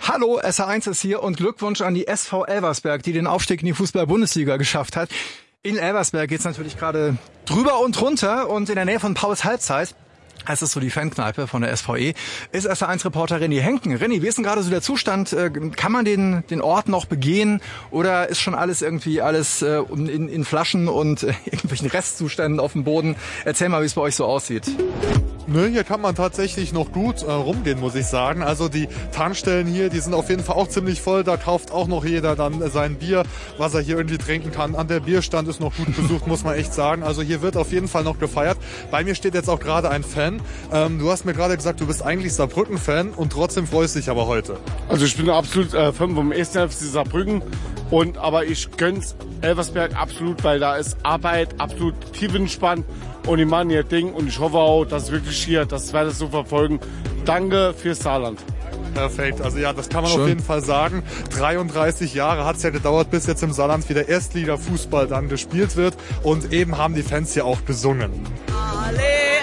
Hallo, SR1 ist hier und Glückwunsch an die SV Elversberg, die den Aufstieg in die Fußball-Bundesliga geschafft hat. In Elversberg geht's natürlich gerade drüber und runter und in der Nähe von Pauls Halbzeit, das ist so die Fankneipe von der SVE, ist SR1-Reporter René Henken. René, wie ist denn gerade so der Zustand? Kann man den Ort noch begehen oder ist schon alles in Flaschen und irgendwelchen Restzuständen auf dem Boden? Erzähl mal, wie es bei euch so aussieht. Nö, hier kann man tatsächlich noch gut rumgehen, muss ich sagen. Also die Tankstellen hier, die sind auf jeden Fall auch ziemlich voll. Da kauft auch noch jeder dann sein Bier, was er hier irgendwie trinken kann. An der Bierstand ist noch gut besucht, muss man echt sagen. Also hier wird auf jeden Fall noch gefeiert. Bei mir steht jetzt auch gerade ein Fan. Du hast mir gerade gesagt, du bist eigentlich Saarbrücken-Fan und trotzdem freust dich aber heute. Also ich bin absolut Fan vom 1. FC Saarbrücken. Aber ich gönn's Elversberg absolut, weil da ist Arbeit absolut tiefenentspannt. Und die machen ihr Ding und ich hoffe auch, dass wirklich hier, das werde ich so verfolgen. Danke fürs Saarland. Perfekt, also ja, das kann man auf jeden Fall sagen. 33 Jahre hat es ja gedauert, bis jetzt im Saarland wieder Erstliga-Fußball dann gespielt wird. Und eben haben die Fans hier auch gesungen. Alle,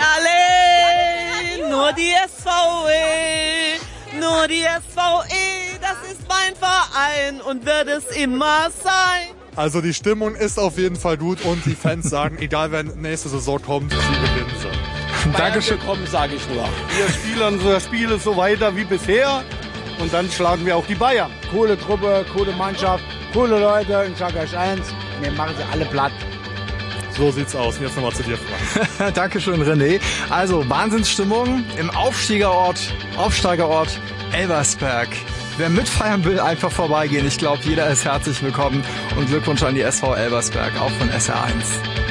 alle, nur die SVE, nur die SVE, das ist mein Verein und wird es immer sein. Also die Stimmung ist auf jeden Fall gut und die Fans sagen, egal wer nächste Saison kommt, sie gewinnen sie. Dankeschön, kommen, sage ich nur. Wir spielen unser Spiel so weiter wie bisher und dann schlagen wir auch die Bayern. Coole Truppe, coole Mannschaft, coole Leute. Ich sage euch eins, wir machen sie alle platt. So sieht's aus. Und jetzt nochmal zu dir, Frank. Dankeschön, René. Also Wahnsinnsstimmung im Aufsteigerort Elversberg. Wer mitfeiern will, einfach vorbeigehen. Ich glaube, jeder ist herzlich willkommen. Und Glückwunsch an die SV Elversberg, auch von SR1.